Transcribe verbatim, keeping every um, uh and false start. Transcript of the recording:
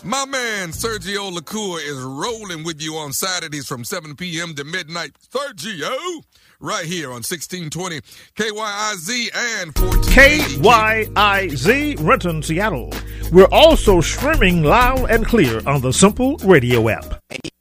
My man Sergio LaCour is rolling with you on Saturdays from seven p.m. to midnight. Sergio, right here on sixteen twenty K Y I Z and fourteen eighty K Y I Z, Renton, Seattle. We're also streaming loud and clear on the Simple Radio app.